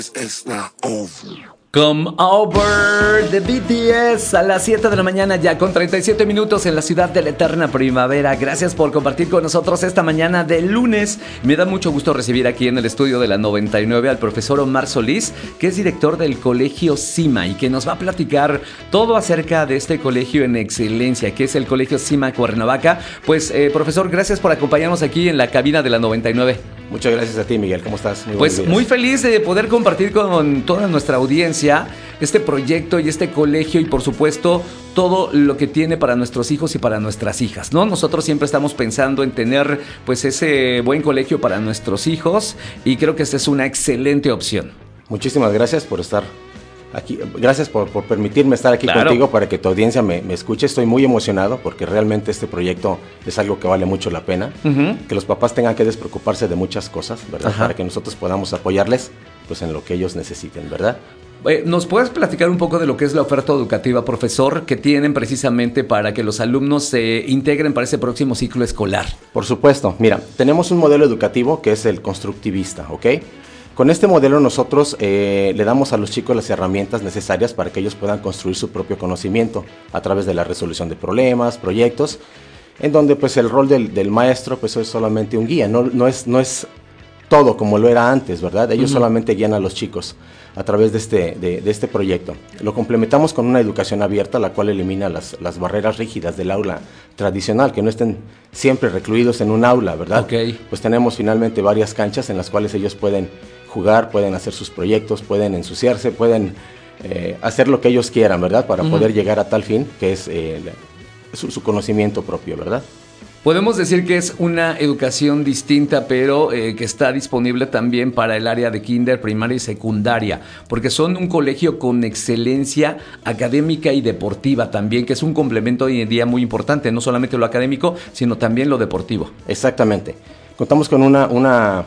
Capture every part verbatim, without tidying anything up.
It's not over. Come Over de B T S a las siete de la mañana ya con treinta y siete minutos en la ciudad de la eterna primavera. Gracias por compartir con nosotros esta mañana de lunes. Me da mucho gusto recibir aquí en el estudio de la noventa y nueve al profesor Omar Solís, que es director del Colegio Cima y que nos va a platicar todo acerca de este colegio en excelencia, que es el Colegio Cima Cuernavaca. Pues eh, profesor, gracias por acompañarnos aquí en la cabina de la noventa y nueve. Muchas gracias a ti, Miguel. ¿Cómo estás? Muy pues muy feliz de poder compartir con toda nuestra audiencia este proyecto y este colegio y por supuesto todo lo que tiene para nuestros hijos y para nuestras hijas, ¿no? Nosotros siempre estamos pensando en tener pues ese buen colegio para nuestros hijos y creo que esta es una excelente opción. Muchísimas gracias por estar aquí. Gracias por, por permitirme estar aquí claro. contigo para que tu audiencia me, me escuche. Estoy muy emocionado porque realmente este proyecto es algo que vale mucho la pena. Uh-huh. Que los papás tengan que despreocuparse de muchas cosas, ¿verdad? Ajá. Para que nosotros podamos apoyarles pues en lo que ellos necesiten, ¿verdad? ¿Nos puedes platicar un poco de lo que es la oferta educativa, profesor, que tienen precisamente para que los alumnos se integren para ese próximo ciclo escolar? Por supuesto. Mira, tenemos un modelo educativo que es el constructivista, ¿ok? Con este modelo nosotros eh, le damos a los chicos las herramientas necesarias para que ellos puedan construir su propio conocimiento a través de la resolución de problemas, proyectos, en donde pues el rol del, del maestro pues es solamente un guía, no, no, es, no es todo como lo era antes, ¿verdad? Ellos uh-huh. solamente guían a los chicos a través de este, de, de este proyecto. Lo complementamos con una educación abierta, la cual elimina las, las barreras rígidas del aula tradicional, que no estén siempre recluidos en un aula, ¿verdad? Okay. Pues tenemos finalmente varias canchas en las cuales ellos pueden jugar, pueden hacer sus proyectos, pueden ensuciarse, pueden eh, hacer lo que ellos quieran, ¿verdad? Para uh-huh. poder llegar a tal fin, que es eh, su, su conocimiento propio, ¿verdad? Podemos decir que es una educación distinta, pero eh, que está disponible también para el área de kinder, primaria y secundaria, porque son un colegio con excelencia académica y deportiva también, que es un complemento hoy en día muy importante, no solamente lo académico, sino también lo deportivo. Exactamente. Contamos con una, una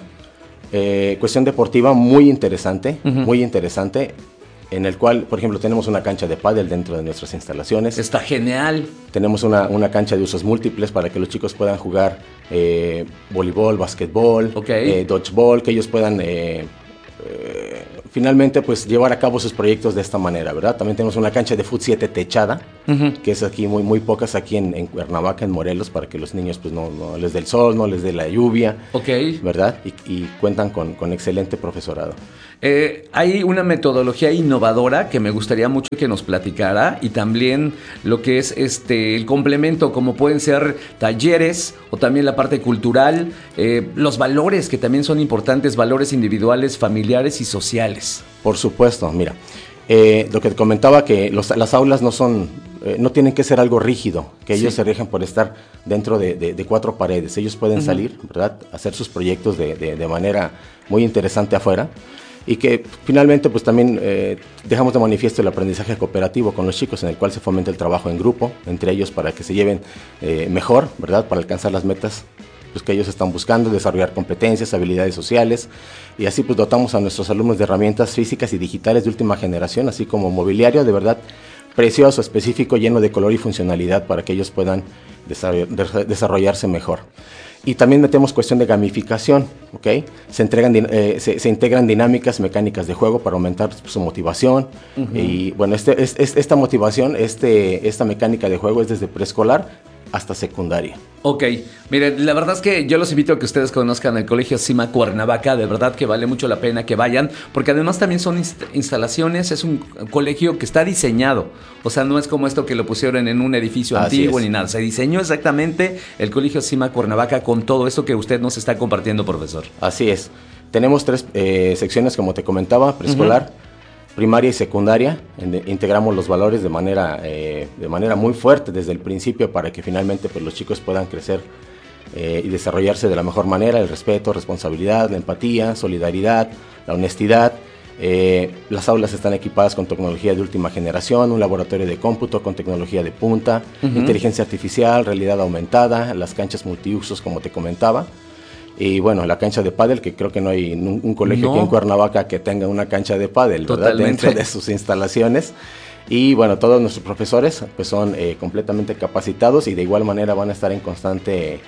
eh, cuestión deportiva muy interesante, uh-huh. muy interesante, en el cual, por ejemplo, tenemos una cancha de pádel dentro de nuestras instalaciones. Está genial. Tenemos una, una cancha de usos múltiples para que los chicos puedan jugar eh, voleibol, básquetbol, okay. eh, dodgeball, que ellos puedan eh, eh, finalmente pues llevar a cabo sus proyectos de esta manera, ¿verdad? También tenemos una cancha de fut siete techada, uh-huh. que es aquí muy, muy pocas aquí en, en Cuernavaca, en Morelos, para que los niños pues no, no les dé el sol, no les dé la lluvia, okay. ¿verdad? Y, y cuentan con, con excelente profesorado. Eh, hay una metodología innovadora que me gustaría mucho que nos platicara y también lo que es este el complemento, como pueden ser talleres o también la parte cultural, eh, los valores que también son importantes, valores individuales, familiares y sociales. Por supuesto, mira, eh, lo que te comentaba que los, las aulas no son, eh, no tienen que ser algo rígido, que ellos sí. se rigen por estar dentro de, de, de cuatro paredes. Ellos pueden uh-huh. salir, ¿verdad? Hacer sus proyectos de, de, de manera muy interesante afuera. Y que finalmente pues también eh, dejamos de manifiesto el aprendizaje cooperativo con los chicos, en el cual se fomenta el trabajo en grupo entre ellos para que se lleven eh, mejor, ¿verdad? Para alcanzar las metas pues, que ellos están buscando, desarrollar competencias, habilidades sociales, y así pues dotamos a nuestros alumnos de herramientas físicas y digitales de última generación, así como mobiliario de verdad precioso, específico, lleno de color y funcionalidad para que ellos puedan desarrollarse mejor. Y también metemos cuestión de gamificación, ¿ok? Se, entregan, eh, se, se integran dinámicas mecánicas de juego para aumentar su motivación. Uh-huh. Y bueno, este, es, es, esta motivación, este, esta mecánica de juego es desde preescolar hasta secundaria. Ok, miren, la verdad es que yo los invito a que ustedes conozcan el Colegio Cima Cuernavaca, de verdad que vale mucho la pena que vayan, porque además también son inst- instalaciones, es un colegio que está diseñado, o sea, no es como esto que lo pusieron en un edificio Así antiguo es. ni nada, se diseñó exactamente el Colegio Cima Cuernavaca con todo esto que usted nos está compartiendo, profesor. Así es, tenemos tres eh, secciones, como te comentaba, preescolar, uh-huh. primaria y secundaria. Integramos los valores de manera, eh, de manera muy fuerte desde el principio para que finalmente pues, los chicos puedan crecer eh, y desarrollarse de la mejor manera, el respeto, responsabilidad, la empatía, solidaridad, la honestidad. Eh, las aulas están equipadas con tecnología de última generación, un laboratorio de cómputo con tecnología de punta, uh-huh. inteligencia artificial, realidad aumentada, las canchas multiusos como te comentaba. Y bueno, la cancha de pádel, que creo que no hay un, un colegio no. aquí en Cuernavaca que tenga una cancha de pádel, ¿verdad? Dentro de sus instalaciones. Y bueno, todos nuestros profesores pues son eh, completamente capacitados y de igual manera van a estar en constante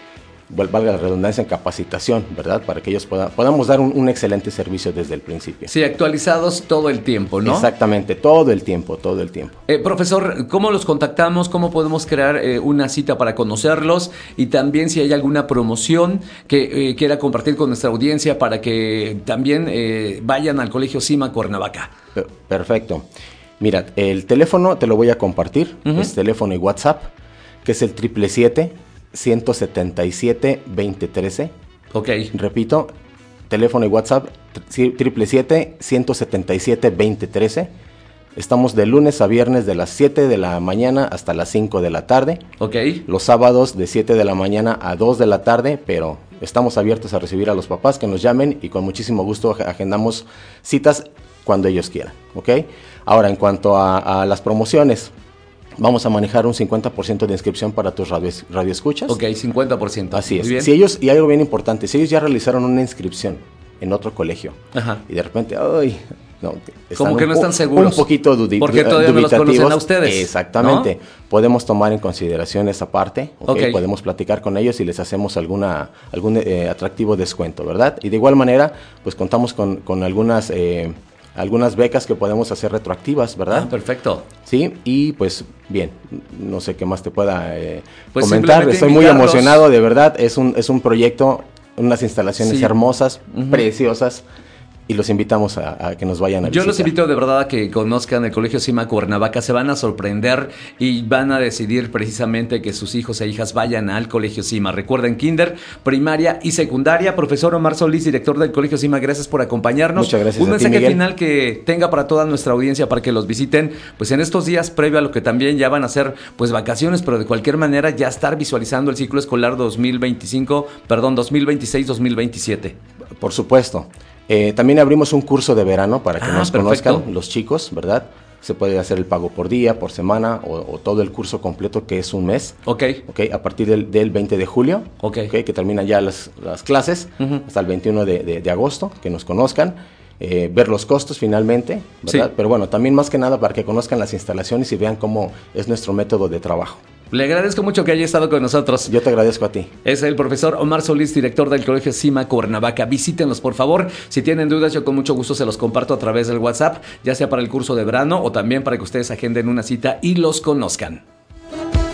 valga la redundancia, en capacitación, ¿verdad? Para que ellos puedan, podamos dar un, un excelente servicio desde el principio. Sí, actualizados todo el tiempo, ¿no? Exactamente, todo el tiempo, todo el tiempo. Eh, profesor, ¿cómo los contactamos? ¿Cómo podemos crear eh, una cita para conocerlos? Y también si hay alguna promoción que eh, quiera compartir con nuestra audiencia para que también eh, vayan al Colegio Cima Cuernavaca. Perfecto. Mira, el teléfono te lo voy a compartir, Uh-huh. es teléfono y WhatsApp, que es el siete siete siete, uno siete siete, dos cero uno tres. Ok. Repito, teléfono y WhatsApp, siete siete siete, uno siete siete, dos cero uno tres. Estamos de lunes a viernes de las siete de la mañana hasta las cinco de la tarde. Ok. Los sábados de siete de la mañana a dos de la tarde, pero estamos abiertos a recibir a los papás que nos llamen y con muchísimo gusto agendamos citas cuando ellos quieran, ¿ok? Ahora, en cuanto a, a las promociones, vamos a manejar un cincuenta por ciento de inscripción para tus radio, radioescuchas. Ok, cincuenta por ciento. Así Muy es. bien. Si ellos, y algo bien importante, si ellos ya realizaron una inscripción en otro colegio, Ajá. y de repente, ay, no, como que no están un, seguros. Un poquito dudi- porque todavía no los dubitativos. conocen a ustedes. Exactamente. ¿No? Podemos tomar en consideración esa parte, ¿okay? Ok. Podemos platicar con ellos y les hacemos alguna algún eh, atractivo descuento, ¿verdad? Y de igual manera, pues contamos con, con algunas eh, algunas becas que podemos hacer retroactivas, ¿verdad? Ah, perfecto. Sí, y pues bien, no sé qué más te pueda eh, Pues comentar. simplemente Estoy muy invitarlos. emocionado, de verdad. Es un, es un proyecto, unas instalaciones Sí. hermosas, Ujú. preciosas, y los invitamos a, a que nos vayan a Yo visitar. los invito de verdad a que conozcan el Colegio Cima Cuernavaca, se van a sorprender y van a decidir precisamente que sus hijos e hijas vayan al Colegio Cima. Recuerden, kinder, primaria y secundaria. Profesor Omar Solís, director del Colegio Cima, gracias por acompañarnos. Muchas gracias Un a ti, mensaje Miguel. final que tenga para toda nuestra audiencia para que los visiten, pues en estos días previo a lo que también ya van a ser pues vacaciones, pero de cualquier manera ya estar visualizando el ciclo escolar dos mil veinticinco, perdón, dos mil veintiséis dos mil veintisiete. Por supuesto. Eh, también abrimos un curso de verano para que Ah, nos perfecto. conozcan los chicos, ¿verdad? Se puede hacer el pago por día, por semana o, o todo el curso completo que es un mes. Ok. Ok, a partir del, del veinte de julio, Ok. okay, que terminan ya las, las clases, Ujú. hasta el veintiuno de, de- de agosto, que nos conozcan, eh, ver los costos finalmente, ¿verdad? Sí. Pero bueno, también más que nada para que conozcan las instalaciones y vean cómo es nuestro método de trabajo. Le agradezco mucho que haya estado con nosotros. Yo te agradezco a ti. Es el profesor Omar Solís, director del Colegio Cima Cuernavaca. Visítenlos, por favor. Si tienen dudas, yo con mucho gusto se los comparto a través del WhatsApp, ya sea para el curso de verano o también para que ustedes agenden una cita y los conozcan.